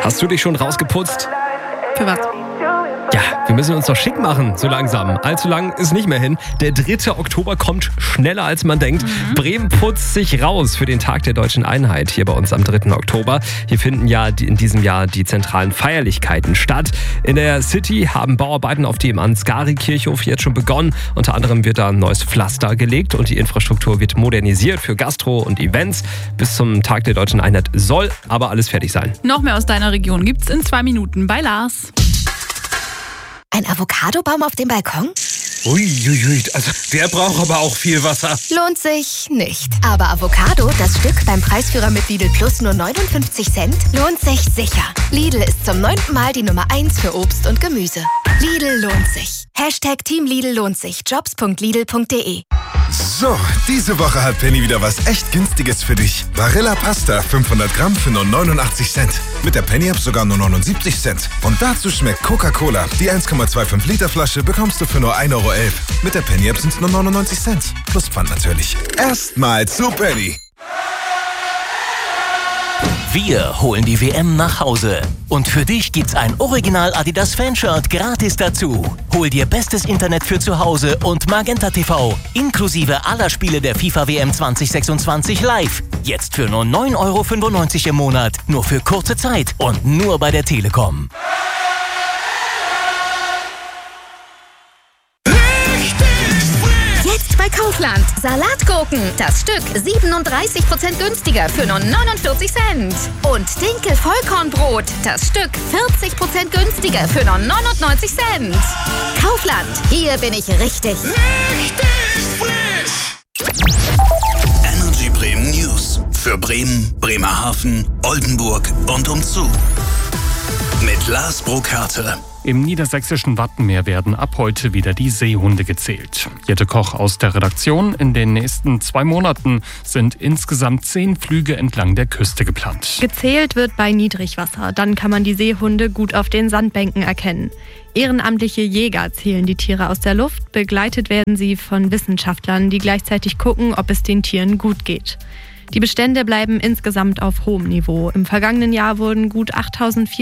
Hast du dich schon rausgeputzt? Für was? Ja, wir müssen uns doch schick machen, so langsam. Allzu lang ist nicht mehr hin. Der 3. Oktober kommt schneller, als man denkt. Bremen putzt sich raus für den Tag der Deutschen Einheit hier bei uns am 3. Oktober. Hier finden ja in diesem Jahr die zentralen Feierlichkeiten statt. In der City haben Bauarbeiten auf dem Ansgari-Kirchhof jetzt schon begonnen. Unter anderem wird da ein neues Pflaster gelegt und die Infrastruktur wird modernisiert für Gastro und Events. Bis zum Tag der Deutschen Einheit soll aber alles fertig sein. Noch mehr aus deiner Region gibt's in 2 Minuten bei Lars. Ein Avocadobaum auf dem Balkon? Uiuiui, also der braucht aber auch viel Wasser. Lohnt sich nicht. Aber Avocado, das Stück beim Preisführer mit Lidl Plus nur 59 Cent, lohnt sich sicher. Lidl ist zum 9. Mal die Nummer 1 für Obst und Gemüse. Lidl lohnt sich. #Team Lidl lohnt sich. Jobs.lidl.de. So, diese Woche hat Penny wieder was echt Günstiges für dich. Barilla Pasta 500 Gramm für nur 89 Cent. Mit der Penny-App sogar nur 79 Cent. Und dazu schmeckt Coca-Cola. Die 1,25 Liter Flasche bekommst du für nur 1,11 Euro. Mit der Penny-App sind es nur 99 Cent. Plus Pfand natürlich. Erstmal zu Penny. Wir holen die WM nach Hause. Und für dich gibt's ein Original Adidas Fanshirt gratis dazu. Hol dir bestes Internet für zu Hause und Magenta TV. Inklusive aller Spiele der FIFA WM 2026 live. Jetzt für nur 9,95 Euro im Monat. Nur für kurze Zeit und nur bei der Telekom. Bei Kaufland. Salatgurken. Das Stück 37% günstiger für nur 49 Cent. Und Dinkel-Vollkornbrot. Das Stück 40% günstiger für nur 99 Cent. Kaufland. Hier bin ich richtig. Energy Bremen News. Für Bremen, Bremerhaven, Oldenburg und umzu. Mit Lars Burkhardt. Im niedersächsischen Wattenmeer werden ab heute wieder die Seehunde gezählt. Jette Koch aus der Redaktion. In den nächsten 2 Monaten sind insgesamt 10 Flüge entlang der Küste geplant. Gezählt wird bei Niedrigwasser. Dann kann man die Seehunde gut auf den Sandbänken erkennen. Ehrenamtliche Jäger zählen die Tiere aus der Luft. Begleitet werden sie von Wissenschaftlern, die gleichzeitig gucken, ob es den Tieren gut geht. Die Bestände bleiben insgesamt auf hohem Niveau. Im vergangenen Jahr wurden gut 8.400